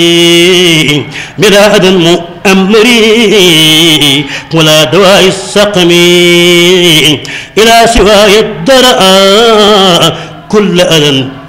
مراد مؤمري ولا دواء السقم إلى سواي الدرء كل أذى